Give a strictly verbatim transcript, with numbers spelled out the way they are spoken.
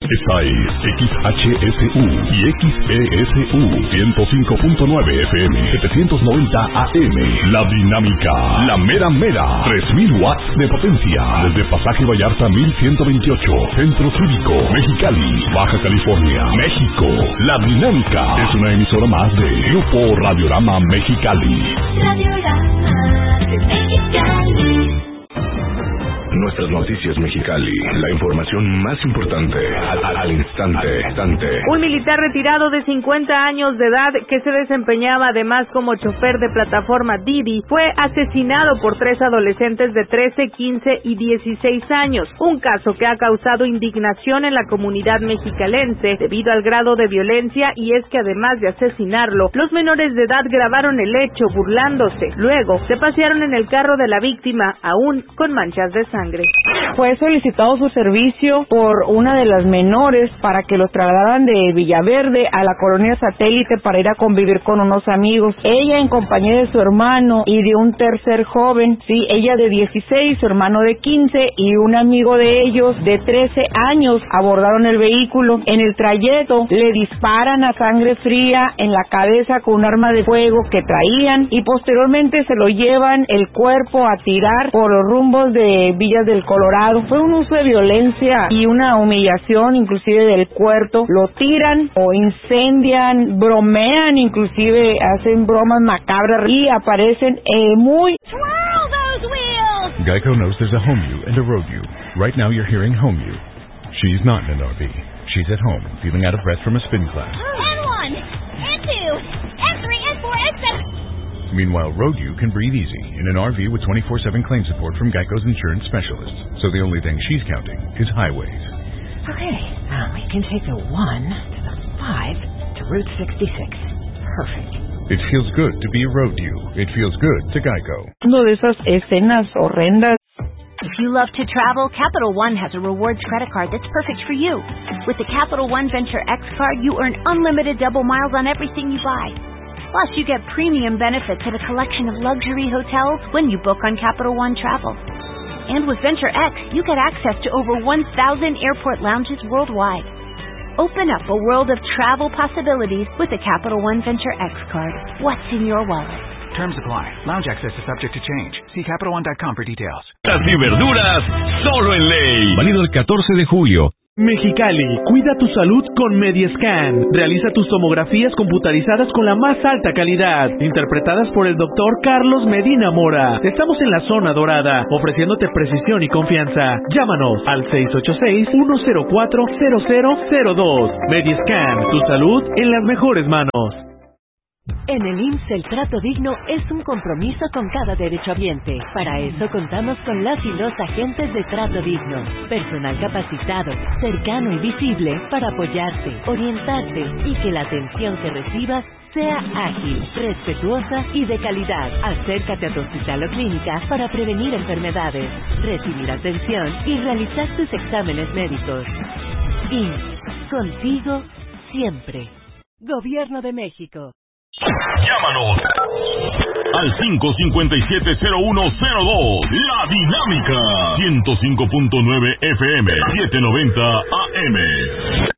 Esta es X H S U y X E S U ciento cinco punto nueve F M, setecientos noventa A M. La Dinámica, la mera mera, tres mil watts de potencia. Desde Pasaje Vallarta mil ciento veintiocho, Centro Cívico, Mexicali, Baja California, México. La Dinámica es una emisora más de Grupo Radiorama Mexicali. Radiorama de Mexicali. Nuestras noticias Mexicali, la información más importante al, al, al instante, instante. Un militar retirado de cincuenta años de edad que se desempeñaba además como chofer de plataforma Didi fue asesinado por tres adolescentes de trece, quince y dieciséis años. Un caso que ha causado indignación en la comunidad mexicalense debido al grado de violencia, y es que además de asesinarlo, los menores de edad grabaron el hecho burlándose. Luego se pasearon en el carro de la víctima, aún con manchas de sangre. Fue solicitado su servicio por una de las menores para que los trasladaran de Villaverde a la colonia Satélite para ir a convivir con unos amigos. Ella en compañía de su hermano y de un tercer joven, sí, ella de dieciséis, su hermano de quince y un amigo de ellos de trece años abordaron el vehículo. En el trayecto le disparan a sangre fría en la cabeza con un arma de fuego que traían y posteriormente se lo llevan el cuerpo a tirar por los rumbos de Villas del Colorado. Fue un uso de violencia y una humillación inclusive del cuerpo. Lo tiran o incendian, bromean, inclusive hacen bromas macabras y aparecen eh, muy... Geico knows there's a home you and a road you. Right now you're hearing home you. She's not in an R V. She's at home, feeling out of breath from a spin class. N one, N two, N three, N four, N seven... Meanwhile, Road U can breathe easy in an R V with twenty-four seven claim support from Geico's insurance specialists. So the only thing she's counting is highways. Okay, now we can take the one to the five to Route sixty-six. Perfect. It feels good to be a Road U. It feels good to Geico. Uno de esas escenas horrendas. If you love to travel, Capital One has a rewards credit card that's perfect for you. With the Capital One Venture X card, you earn unlimited double miles on everything you buy. Plus, you get premium benefits at a collection of luxury hotels when you book on Capital One Travel. And with Venture X, you get access to over one thousand airport lounges worldwide. Open up a world of travel possibilities with the Capital One Venture X card. What's in your wallet? Terms apply. Lounge access is subject to change. See Capital One dot com for details. Las y verduras solo en ley. Válido el catorce de julio. Mexicali, cuida tu salud con Mediescan. Realiza tus tomografías computarizadas con la más alta calidad, interpretadas por el doctor Carlos Medina Mora. Estamos en la zona dorada, ofreciéndote precisión y confianza. Llámanos al seis ocho seis, uno cero cuatro, cero cero cero dos. Mediescan, tu salud en las mejores manos. En el I M S S el trato digno es un compromiso con cada derechohabiente. Para eso contamos con las y los agentes de trato digno. Personal capacitado, cercano y visible para apoyarte, orientarte y que la atención que recibas sea ágil, respetuosa y de calidad. Acércate a tu hospital o clínica para prevenir enfermedades, recibir atención y realizar tus exámenes médicos. I M S S, contigo siempre. Gobierno de México. Llámanos al cinco cinco siete cero uno cero dos. La Dinámica ciento cinco punto nueve F M, setecientos noventa A M.